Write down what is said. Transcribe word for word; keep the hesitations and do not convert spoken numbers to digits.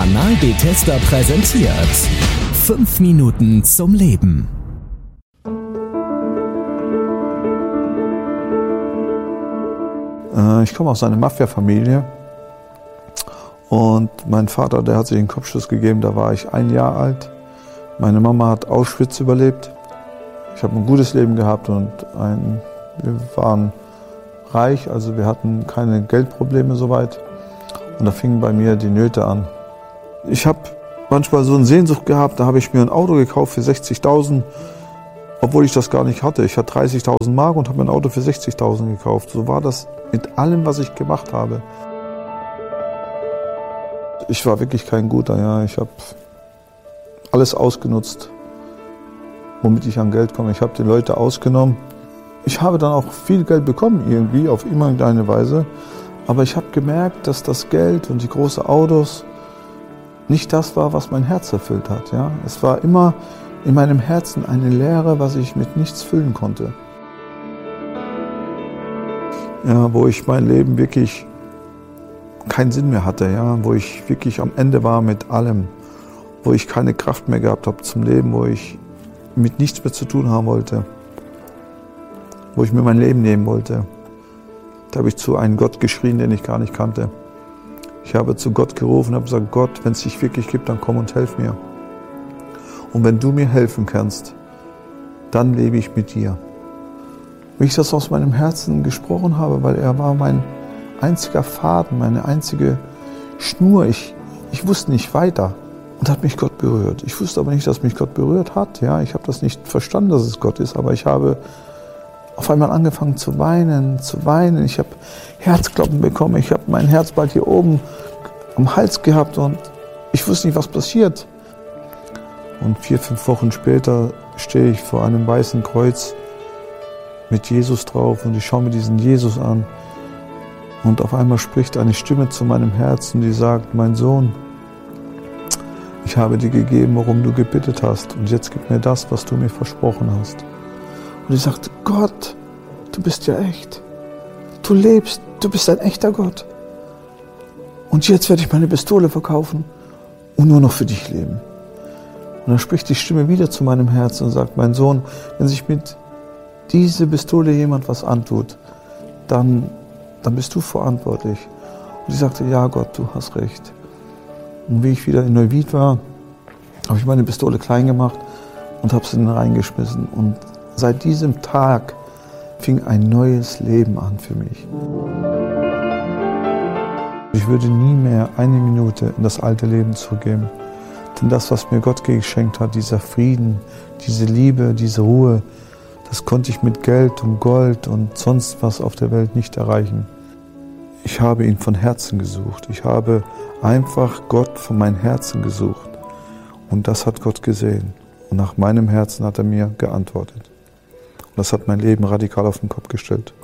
Kanal Bethesda präsentiert fünf Minuten zum Leben. Ich komme aus einer Mafia-Familie und mein Vater, der hat sich einen Kopfschuss gegeben, da war ich ein Jahr alt. Meine Mama hat Auschwitz überlebt. Ich habe ein gutes Leben gehabt und ein, wir waren reich, also wir hatten keine Geldprobleme soweit. Und da fingen bei mir die Nöte an. Ich habe manchmal so eine Sehnsucht gehabt, da habe ich mir ein Auto gekauft für sechzigtausend, obwohl ich das gar nicht hatte. Ich hatte dreißigtausend Mark und habe mir ein Auto für sechzigtausend gekauft. So war das mit allem, was ich gemacht habe. Ich war wirklich kein Guter, ja. Ich habe alles ausgenutzt, womit ich an Geld komme. Ich habe die Leute ausgenommen. Ich habe dann auch viel Geld bekommen irgendwie, auf irgendeine Weise. Aber ich habe gemerkt, dass das Geld und die großen Autos nicht das war, was mein Herz erfüllt hat. Ja? Es war immer in meinem Herzen eine Leere, was ich mit nichts füllen konnte. Ja, wo ich mein Leben wirklich keinen Sinn mehr hatte, ja? Wo ich wirklich am Ende war mit allem, wo ich keine Kraft mehr gehabt habe zum Leben, wo ich mit nichts mehr zu tun haben wollte, wo ich mir mein Leben nehmen wollte. Da habe ich zu einem Gott geschrien, den ich gar nicht kannte. Ich habe zu Gott gerufen und habe gesagt, Gott, wenn es dich wirklich gibt, dann komm und helf mir. Und wenn du mir helfen kannst, dann lebe ich mit dir. Wie ich das aus meinem Herzen gesprochen habe, weil er war mein einziger Faden, meine einzige Schnur. Ich, ich wusste nicht weiter und hat mich Gott berührt. Ich wusste aber nicht, dass mich Gott berührt hat. Ja, ich habe das nicht verstanden, dass es Gott ist, aber ich habe auf einmal angefangen zu weinen, zu weinen. Ich habe Herzklopfen bekommen, ich habe mein Herz bald hier oben am Hals gehabt und ich wusste nicht, was passiert. Und vier, fünf Wochen später stehe ich vor einem weißen Kreuz mit Jesus drauf und ich schaue mir diesen Jesus an. Und auf einmal spricht eine Stimme zu meinem Herzen, die sagt, mein Sohn, ich habe dir gegeben, worum du gebittet hast und jetzt gib mir das, was du mir versprochen hast. Und ich sagte, Gott, du bist ja echt. Du lebst, du bist ein echter Gott. Und jetzt werde ich meine Pistole verkaufen und nur noch für dich leben. Und dann spricht die Stimme wieder zu meinem Herzen und sagt, mein Sohn, wenn sich mit dieser Pistole jemand was antut, dann, dann bist du verantwortlich. Und ich sagte, ja Gott, du hast recht. Und wie ich wieder in Neuwied war, habe ich meine Pistole klein gemacht und habe sie in den reingeschmissen. Und seit diesem Tag fing ein neues Leben an für mich. Ich würde nie mehr eine Minute in das alte Leben zurückgeben. Denn das, was mir Gott geschenkt hat, dieser Frieden, diese Liebe, diese Ruhe, das konnte ich mit Geld und Gold und sonst was auf der Welt nicht erreichen. Ich habe ihn von Herzen gesucht. Ich habe einfach Gott von meinem Herzen gesucht. Und das hat Gott gesehen. Und nach meinem Herzen hat er mir geantwortet. Und das hat mein Leben radikal auf den Kopf gestellt.